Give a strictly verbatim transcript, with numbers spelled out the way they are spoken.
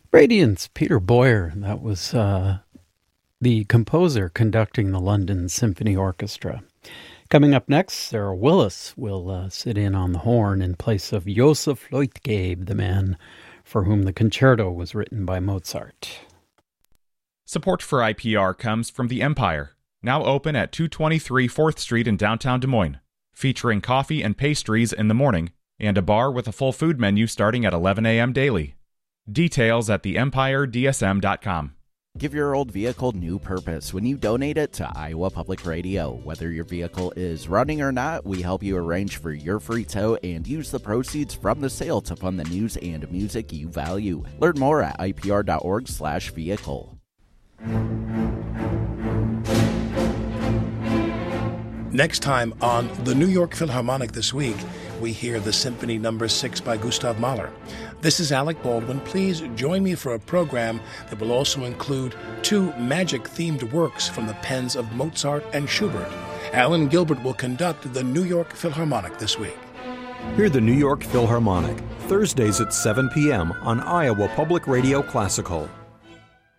Radiance, Peter Boyer. That was uh, the composer conducting the London Symphony Orchestra. Coming up next, Sarah Willis will uh, sit in on the horn in place of Joseph Leutgeb, the man for whom the concerto was written by Mozart. Support for I P R comes from The Empire, now open at two twenty-three fourth Street in downtown Des Moines, featuring coffee and pastries in the morning and a bar with a full food menu starting at eleven a.m. daily. Details at the empire d s m dot com. Give your old vehicle new purpose when you donate it to Iowa Public Radio. Whether your vehicle is running or not, we help you arrange for your free tow and use the proceeds from the sale to fund the news and music you value. Learn more at I P R dot org slash vehicle. Next time on the New York Philharmonic This Week, we hear the Symphony Number six by Gustav Mahler. This is Alec Baldwin. Please join me for a program that will also include two magic-themed works from the pens of Mozart and Schubert. Alan Gilbert will conduct the New York Philharmonic this week. Hear the New York Philharmonic, Thursdays at seven p.m. on Iowa Public Radio Classical.